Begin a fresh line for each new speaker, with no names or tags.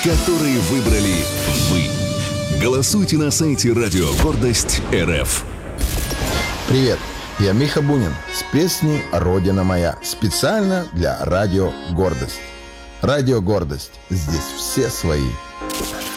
которые выбрали вы. Голосуйте на сайте Радио Гордость РФ.
Привет, я Миха Бунин с песней «Родина моя». Специально для Радио Гордость. Радио Гордость. Здесь все свои.